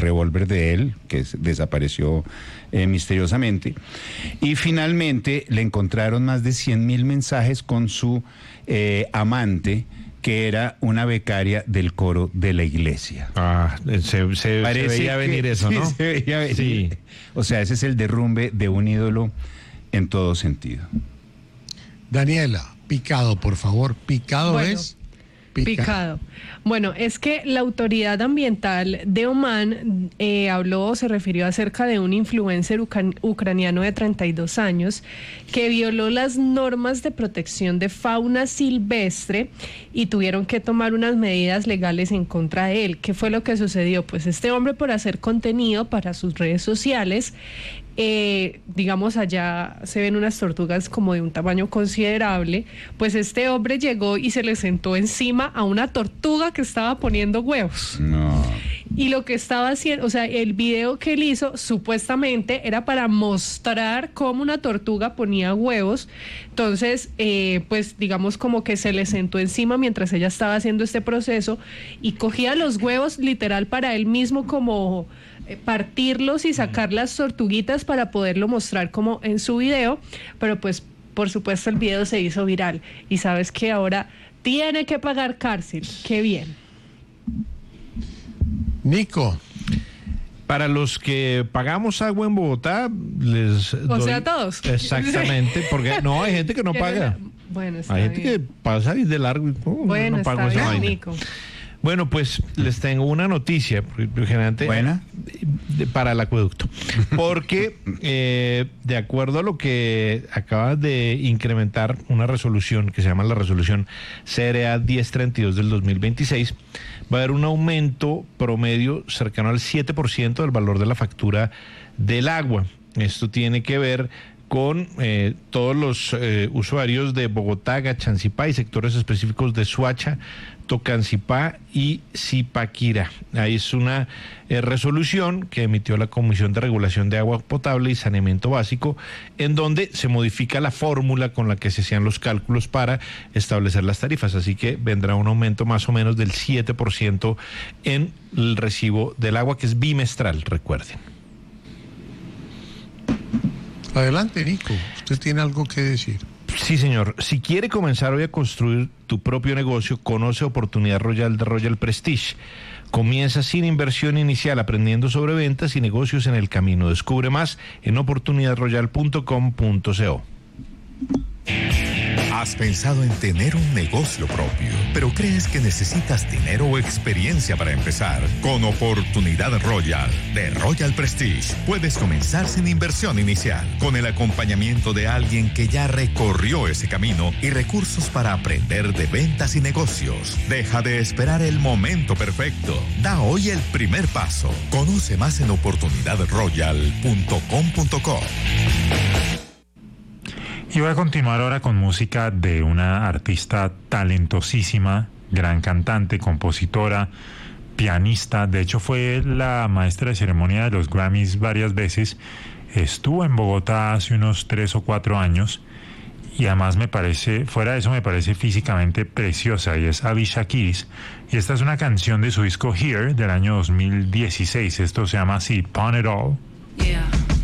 revólver de él, que desapareció misteriosamente. Y finalmente le encontraron más de 100.000 mensajes con su amante, que era una becaria del coro de la iglesia. Se veía venir eso, ¿no? Se veía venir. Sí. O sea, ese es el derrumbe de un ídolo en todo sentido. Daniela, picado, por favor. Picado Bueno, es... Picado. Bueno, es que la autoridad ambiental de Omán se refirió acerca de un influencer ucraniano de 32 años que violó las normas de protección de fauna silvestre y tuvieron que tomar unas medidas legales en contra de él. ¿Qué fue lo que sucedió? Pues este hombre, por hacer contenido para sus redes sociales, digamos, allá se ven unas tortugas como de un tamaño considerable, pues este hombre llegó y se le sentó encima a una tortuga que estaba poniendo huevos. No. Y lo que estaba haciendo, o sea, el video que él hizo supuestamente era para mostrar cómo una tortuga ponía huevos. Entonces, pues digamos como que se le sentó encima mientras ella estaba haciendo este proceso y cogía los huevos literal para él mismo como partirlos y sacar las tortuguitas para poderlo mostrar como en su video, pero pues por supuesto el video se hizo viral y sabes que ahora tiene que pagar cárcel. Qué bien. Nico. Para los que pagamos agua en Bogotá, les doy... O sea, todos. Exactamente, porque no, hay gente que no paga. Bueno, está Hay gente bien. que pasa ahí de largo y Bueno, no pago está esa bien, vaina. Nico. Bueno, pues les tengo una noticia, generalmente ¿Buena? Para el acueducto, porque de acuerdo a lo que acaba de incrementar una resolución que se llama la resolución CRA 1032 del 2026, va a haber un aumento promedio cercano al 7% del valor de la factura del agua. Esto tiene que ver con todos los usuarios de Bogotá, Gachancipá y sectores específicos de Suacha, Tocancipá y Zipaquirá. Ahí es una resolución que emitió la Comisión de Regulación de Agua Potable y Saneamiento Básico, en donde se modifica la fórmula con la que se hacían los cálculos para establecer las tarifas. Así que vendrá un aumento más o menos del 7% en el recibo del agua, que es bimestral, recuerden. Adelante, Nico. Usted tiene algo que decir. Sí, señor. Si quiere comenzar hoy a construir tu propio negocio, conoce Oportunidad Royal de Royal Prestige. Comienza sin inversión inicial, aprendiendo sobre ventas y negocios en el camino. Descubre más en oportunidadroyal.com.co. Has pensado en tener un negocio propio, pero crees que necesitas dinero o experiencia para empezar. Con Oportunidad Royal de Royal Prestige puedes comenzar sin inversión inicial, con el acompañamiento de alguien que ya recorrió ese camino y recursos para aprender de ventas y negocios. Deja de esperar el momento perfecto. Da hoy el primer paso. Conoce más en oportunidadroyal.com.co. Y voy a continuar ahora con música de una artista talentosísima, gran cantante, compositora, pianista. De hecho, fue la maestra de ceremonia de los Grammys varias veces. Estuvo en Bogotá hace unos 3 o 4 años. Y además me parece, fuera de eso, me parece físicamente preciosa. Y es Alicia Keys. Y esta es una canción de su disco Here del año 2016. Esto se llama así, Pawn It All. Yeah.